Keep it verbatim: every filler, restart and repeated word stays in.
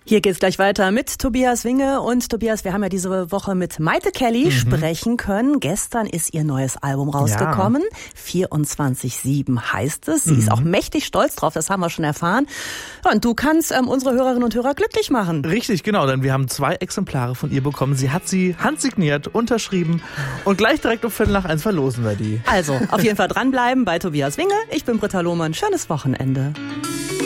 Hier geht's gleich weiter mit Tobias Winge. Und Tobias, wir haben ja diese Woche mit Maite Kelly mhm. sprechen können. Gestern ist ihr neues Album rausgekommen. Ja. vierundzwanzig sieben heißt es. Sie mhm. ist auch mächtig stolz drauf, das haben wir schon erfahren. Und du kannst ähm, unsere Hörerinnen und Hörer glücklich machen. Richtig, genau, denn wir haben zwei Exemplare von ihr bekommen. Sie hat sie handsigniert, unterschrieben und gleich direkt um Viertel nach eins verlosen wir die. Also, auf jeden Fall dranbleiben bei Tobias Winge. Ich bin Britta Lohmann. Schönes Wochenende.